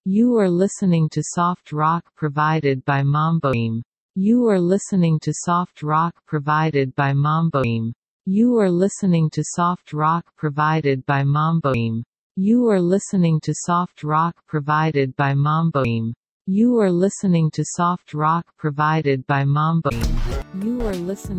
You are listening to soft rock provided by Mamboim. You are listening to soft rock provided by Mamboim. You are listening to soft rock provided by Mamboim. You are listening to soft rock provided by Mamboim. You are listening to soft rock provided by Mamboim. You are listening